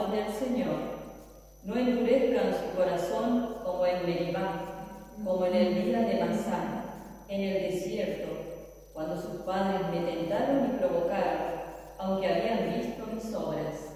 voz del Señor. No endurezcan su corazón como en Meribá, como en el día de Masá, en el desierto, cuando sus padres me tentaron y provocaron, aunque habían visto mis obras.